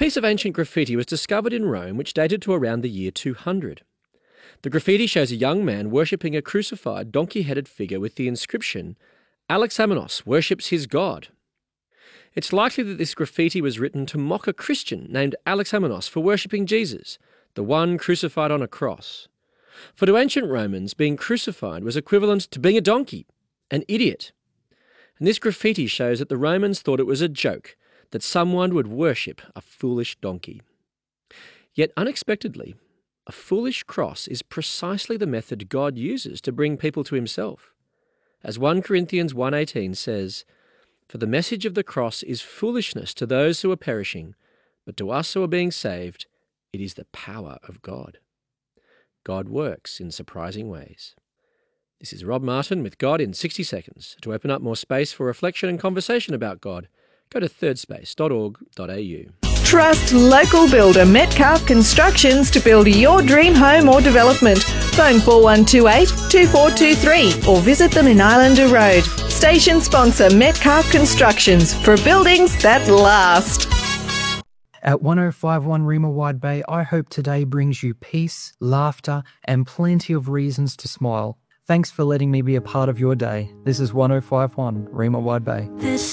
piece of ancient graffiti was discovered in Rome which dated to around the year 200. The graffiti shows a young man worshipping a crucified donkey-headed figure with the inscription, "Alexamenos worships his God." It's likely that this graffiti was written to mock a Christian named Alexamenos for worshipping Jesus, the one crucified on a cross. For to ancient Romans, being crucified was equivalent to being a donkey, an idiot. And this graffiti shows that the Romans thought it was a joke that someone would worship a foolish donkey. Yet unexpectedly, a foolish cross is precisely the method God uses to bring people to himself. As 1 Corinthians 1:18 says, "For the message of the cross is foolishness to those who are perishing, but to us who are being saved, it is the power of God." God works in surprising ways. This is Rob Martin with God in 60 Seconds. To open up more space for reflection and conversation about God, go to thirdspace.org.au. Trust local builder Metcalf Constructions to build your dream home or development. Phone 4128 2423 or visit them in Islander Road. Station sponsor Metcalf Constructions for buildings that last. At 1051 Rima Wide Bay, I hope today brings you peace, laughter, and plenty of reasons to smile. Thanks for letting me be a part of your day. This is 1051 Rima Wide Bay.